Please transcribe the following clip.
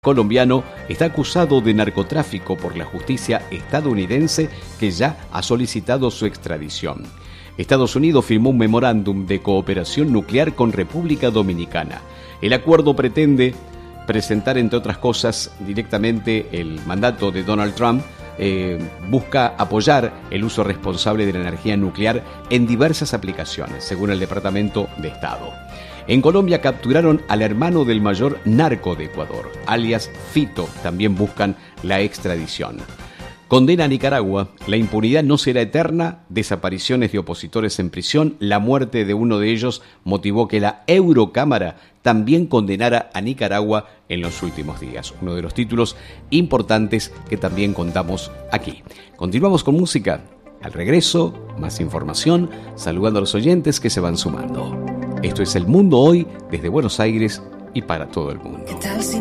colombiano está acusado de narcotráfico por la justicia estadounidense, que ya ha solicitado su extradición. Estados Unidos firmó un memorándum de cooperación nuclear con República Dominicana. El acuerdo pretende presentar, entre otras cosas, directamente el mandato de Donald Trump. Busca apoyar el uso responsable de la energía nuclear en diversas aplicaciones, según el Departamento de Estado. En Colombia capturaron al hermano del mayor narco de Ecuador, alias Fito. También buscan la extradición. Condena a Nicaragua: la impunidad no será eterna, desapariciones de opositores en prisión. La muerte de uno de ellos motivó que la Eurocámara también condenara a Nicaragua en los últimos días. Uno de los títulos importantes que también contamos aquí. Continuamos con música. Al regreso, más información, saludando a los oyentes que se van sumando. Esto es El Mundo Hoy, desde Buenos Aires y para todo el mundo.